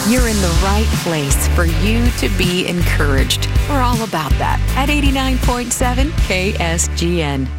You're in the right place for you to be encouraged. We're all about that at 89.7 KSGN.